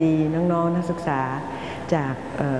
ดีน้องๆนักศึกษาจาก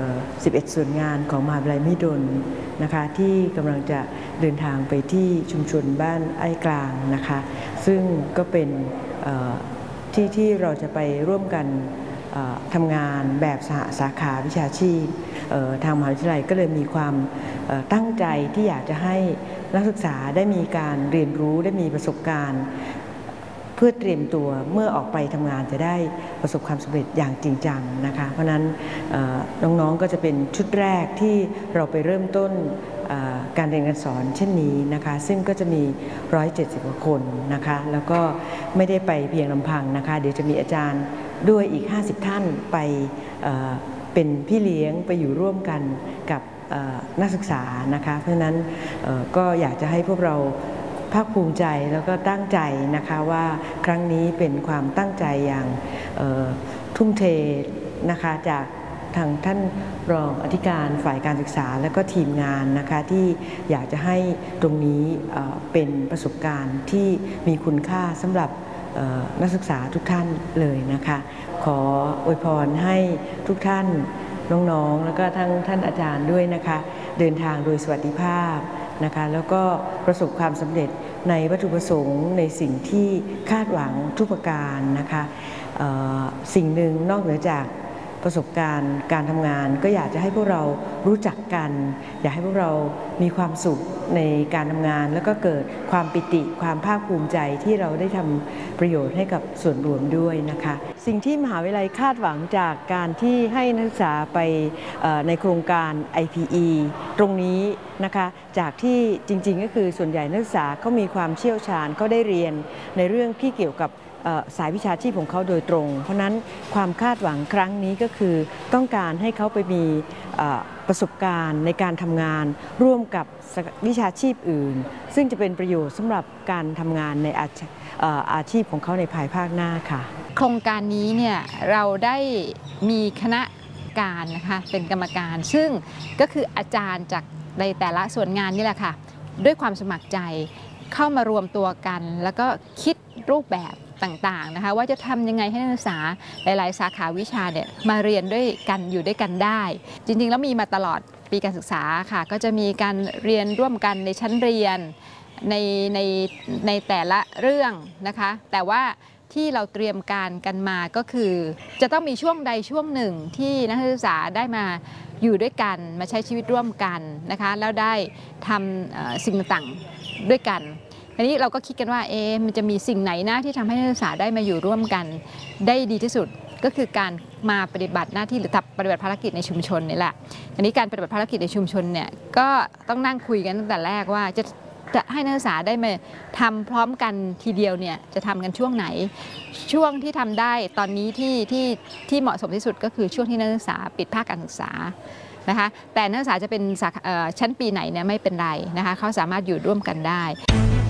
11 ส่วนงานของมหาวิทยาลัยมหิดลนะคะที่กำลังจะเดินทางไปที่ชุมชนบ้านไอ้กลางนะคะซึ่งก็เป็นที่เราจะไปร่วมกันทำงานแบบสหสาขาวิชาชีพทางมหาวิทยาลัยก็เลยมีความตั้งใจที่อยากจะให้นักศึกษาได้มีการเรียนรู้ได้มีประสบการณ์เพื่อเตรียมตัวเมื่อออกไปทำงานจะได้ประสบความสำเร็จอย่างจริงจังนะคะเพราะนั้นน้องๆก็จะเป็นชุดแรกที่เราไปเริ่มต้นการเรียนการสอนเช่นนี้นะคะซึ่งก็จะมี170 กว่าคนนะคะแล้วก็ไม่ได้ไปเพียงลำพังนะคะเดี๋ยวจะมีอาจารย์ด้วยอีก50 ท่านไปเป็นพี่เลี้ยงไปอยู่ร่วมกันกับนักศึกษานะคะเพราะฉะนั้นก็อยากจะให้พวกเราภาคภูมิใจแล้วก็ตั้งใจนะคะว่าครั้งนี้เป็นความตั้งใจอย่างทุ่มเทนะคะจากทางท่านรองอธิการฝ่ายการศึกษาและก็ทีมงานนะคะที่อยากจะให้ตรงนี้เป็นประสบการณ์ที่มีคุณค่าสำหรับนักศึกษาทุกท่านเลยนะคะขออวยพรให้ทุกท่านน้องๆแล้วก็ทั้งท่านอาจารย์ด้วยนะคะเดินทางโดยสวัสดิภาพนะคะแล้วก็ประสบความสำเร็จในวัตถุประสงค์ในสิ่งที่คาดหวังทุกประการนะคะสิ่งหนึ่งนอกเหนือจากประสบการณ์การทำงานก็อยากจะให้พวกเรารู้จักกันอยากให้พวกเรามีความสุขในการทำงานแล้วก็เกิดความปิติความภาคภูมิใจที่เราได้ทำประโยชน์ให้กับส่วนรวมด้วยนะคะสิ่งที่มหาวิทยาลัยคาดหวังจากการที่ให้นักศึกษาไปในโครงการ IPE ตรงนี้นะคะจากที่จริงๆก็คือส่วนใหญ่นักศึกษาเขามีความเชี่ยวชาญเขาได้เรียนในเรื่องที่เกี่ยวกับสายวิชาชีพของเขาโดยตรงเพราะนั้นความคาดหวังครั้งนี้ก็คือต้องการให้เขาไปมีประสบการณ์ในการทำงานร่วมกับวิชาชีพอื่นซึ่งจะเป็นประโยชน์สำหรับการทำงานในอาชีพของเขาในภายภาคหน้าค่ะโครงการนี้เนี่ยเราได้มีคณะการนะคะเป็นกรรมการซึ่งก็คืออาจารย์จากในแต่ละส่วนงานนี่แหละค่ะด้วยความสมัครใจเข้ามารวมตัวกันแล้วก็คิดรูปแบบต่างๆนะคะว่าจะทำยังไงให้นักศึกษาหลายๆสาขาวิชาเนี่ยมาเรียนด้วยกันอยู่ด้วยกันได้จริงๆแล้วมีมาตลอดปีการศึกษาค่ะก็จะมีการเรียนร่วมกันในชั้นเรียนในแต่ละเรื่องนะคะแต่ว่าที่เราเตรียมการกันมาก็คือจะต้องมีช่วงใดช่วงหนึ่งที่นักศึกษาได้มาอยู่ด้วยกันมาใช้ชีวิตร่วมกันนะคะแล้วได้ทำสิ่งต่างๆด้วยกันทีนี้เราก็คิดกันว่ามันจะมีสิ่งไหนนะที่ทำให้นักศึกษาได้มาอยู่ร่วมกันได้ดีที่สุดก็คือการมาปฏิบัติหน้าที่หรือปฏิบัติภารกิจในชุมชนนี่แหละอันนี้การปฏิบัติภารกิจในชุมชนเนี่ยก็ต้องนั่งคุยกันตั้งแต่แรกว่าจะให้นักศึกษาได้มาทำพร้อมกันทีเดียวเนี่ยจะทำกันช่วงไหนช่วงที่ทำได้ตอนนี้ที่เหมาะสมที่สุดก็คือช่วงที่นักศึกษาปิดภาคการศึกษานะคะแต่นักศึกษาจะเป็นชั้นปีไหนเนี่ยไม่เป็นไรนะคะเขาสามารถอยู่ร่วมกันได้